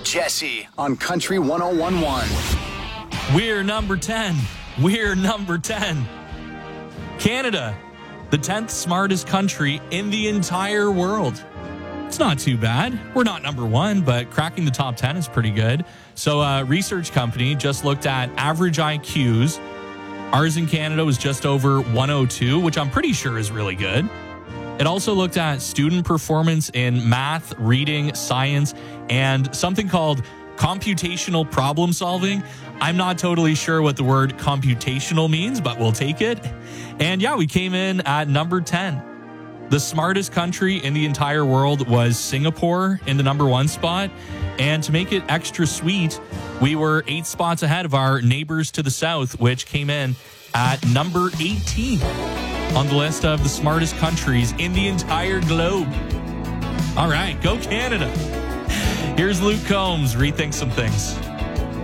Jesse on Country 101.1. We're number 10. We're number 10. Canada, the 10th smartest country in the entire world. It's not too bad. We're not number 1, but cracking the top 10 is pretty good. So a research company just looked at average IQs. Ours in Canada was just over 102, which I'm pretty sure is really good. It also looked at student performance in math, reading, science, and something called computational problem solving. I'm not totally sure what the word computational means, but we'll take it. And yeah, we came in at number 10. The smartest country in the entire world was Singapore in the number 1 spot. And to make it extra sweet, we were 8 spots ahead of our neighbors to the south, which came in at number 18 on the list of the smartest countries in the entire globe. All right, go Canada. Here's Luke Combs, Rethink Some Things.